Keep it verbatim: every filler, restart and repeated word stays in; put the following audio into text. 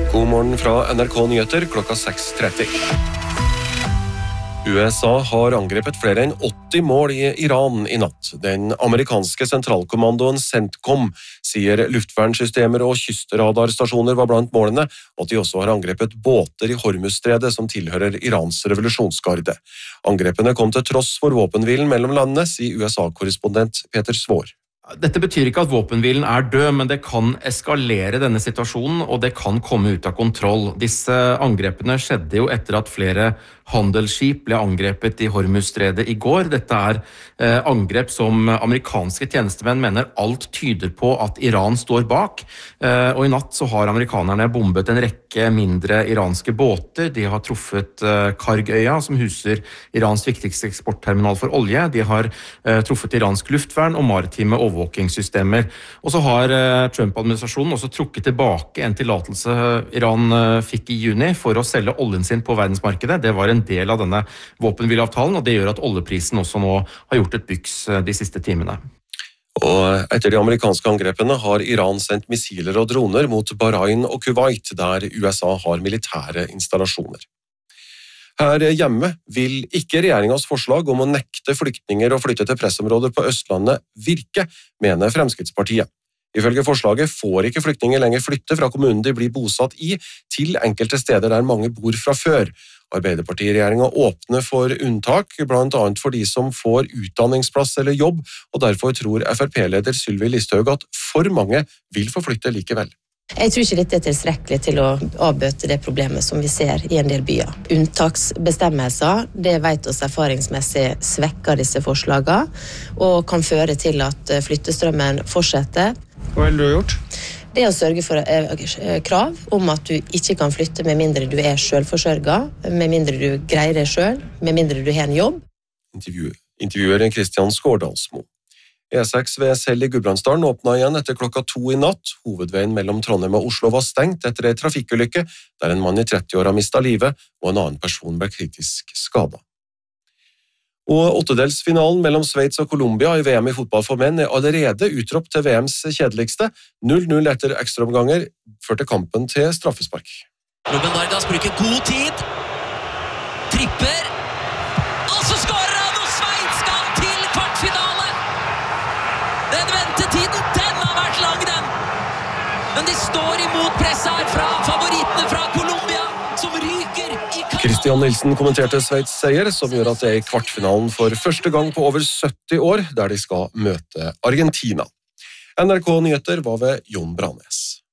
God morgen fra N R K Nyheter klokka seks tretti. U S A har angrepet flere enn åtti mål i Iran i natt. Den amerikanske sentralkommandoen CENTCOM sier luftvernsystemer og kystradarstasjoner var blant målene, og at de også har angrepet båter i Hormuzstredet som tilhører Irans revolusjonsgarde. Angrepene kom til tross for våpenhvilen mellom landene, sier U S A-korrespondent Peter Svår. Dette betyr ikke at våpenhvilen er død, men det kan eskalere denne situasjonen, og det kan komme ut av kontroll. Disse angrepene skjedde jo etter at flere handelsskip ble angrepet i Hormuzstredet i går. Dette er eh, angrep som amerikanske tjenestemenn mener alt tyder på at Iran står bak. Eh, og i natt så har amerikanerne bombet en rekke mindre iranske båter. De har truffet eh, Kargøya, som huser Irans viktigste eksportterminal for olje. De har eh, truffet iransk luftvern og maritime overvåkingssystemer. Og så har eh, Trump-administrasjonen også trukket tilbake en tillatelse Iran eh, fikk i juni for å selge oljen sin på verdensmarkedet. Det var en del av denne våpenhvileavtalen, og det gjør at oljeprisen også nå har gjort et byks de siste timene. Og etter de amerikanske angrepene har Iran sendt missiler og droner mot Bahrain og Kuwait, der U S A har militære installasjoner. Her hjemme vil ikke regjeringens forslag om å nekte flyktninger å flytte til pressområder på Østlandet virke, mener Fremskrittspartiet. Ifølge forslaget får ikke flyktninger lenger flytte fra kommunen de blir bosatt i, til enkelte steder der mange bor fra før. Arbeiderpartiregjeringen åpner for unntak, blant annet for de som får utdanningsplass eller jobb, og derfor tror F R P-leder Sylvi Listhaug at for mange vil få flytte likevel. Jeg tror ikke dette er tilstrekkelig til å avbøte det problemet som vi ser i en del byer. Unntaksbestemmelser, det vet oss erfaringsmessig svekker disse forslagene, og kan føre til at flyttestrømmen fortsetter. Hva vil du ha gjort? Det er å sørge for krav om at du ikke kan flytte med mindre du er selvforsørget, med mindre du greier det selv, med mindre du har en jobb. Intervjuer, intervjuer Kristian Skårdalsmo. E seks ved Sel i Gudbrandsdalen åpnet igjen etter klokka to i natt. Hovedveien mellom Trondheim og Oslo var stengt etter en trafikkulykke, der en mann i tretti-åra mistet livet, og en annen person ble kritisk skadet. Og åttedelsfinalen mellom Sveits og Colombia i V M i fotball for menn er allerede utropt til V M's kjedeligste. null null etter ekstraomganger førte kampen til straffespark. Ruben Vargas bruker god tid. Tripper. Og så skårer han, og Sveits skal til kvartfinale! Den ventetiden, den har vært lang, den! Men de står imot presset her fra favorittene fra Colombia, som ryker i kamp. Christian Nilsen kommenterte Sveits seier, som gjør at det er i kvartfinalen for første gang på over sytti år, der de skal møte Argentina. N R K Nyheter var ved Jon Branes.